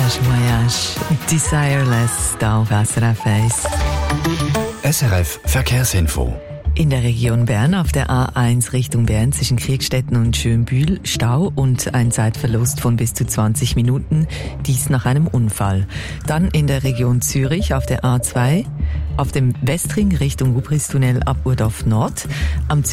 Voyage, Voyage, Desireless, da auf SRF 1. SRF Verkehrsinfo. In der Region Bern auf der A1 Richtung Bern zwischen Kriegstetten und Schönbühl Stau und ein Zeitverlust von bis zu 20 Minuten, dies nach einem Unfall. Dann in der Region Zürich auf der A2 auf dem Westring Richtung Gubristunnel ab Urdorf Nord am